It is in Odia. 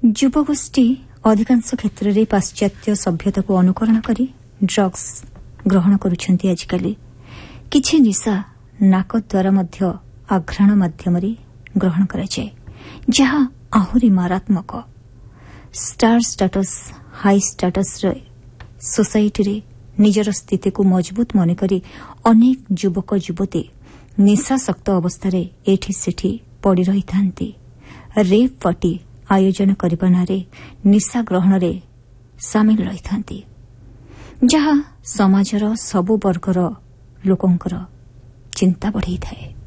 ଯୁବଗୋଷ୍ଠୀ ଅଧିକାଂଶ କ୍ଷେତ୍ରରେ ପାଶ୍ଚାତ୍ୟ ସଭ୍ୟତାକୁ ଅନୁକରଣ କରି ଡ୍ରଗ୍ସ ଗ୍ରହଣ କରୁଛନ୍ତି। ଆଜିକାଲି କିଛି ନିଶା ନାକ ଦ୍ୱାରା ମଧ୍ୟ ଆଘ୍ରାଣ ମାଧ୍ୟମରେ ଗ୍ରହଣ କରାଯାଏ, ଯାହା ଆହୁରି ମାରାତ୍ମକ। ଷ୍ଟାର ଷ୍ଟାଟସ୍, ହାଇ ଷ୍ଟାଟସ୍ର ସୋସାଇଟିରେ ନିଜର ସ୍ଥିତିକୁ ମଜବୁତ ମନେକରି ଅନେକ ଯୁବକ ଯୁବତୀ ନିଶାସକ୍ତ ଅବସ୍ଥାରେ ଏଠି ସେଠି ପଡ଼ି ରହିଥାନ୍ତି। ରେପ୍ ପାର୍ଟି ଆୟୋଜନ କରିବା ନାଁରେ ନିଶା ଗ୍ରହଣରେ ସାମିଲ ରହିଥାନ୍ତି, ଯାହା ସମାଜର ସବୁ ବର୍ଗର ଲୋକଙ୍କର ଚିନ୍ତା ବଢ଼ାଇଥାଏ।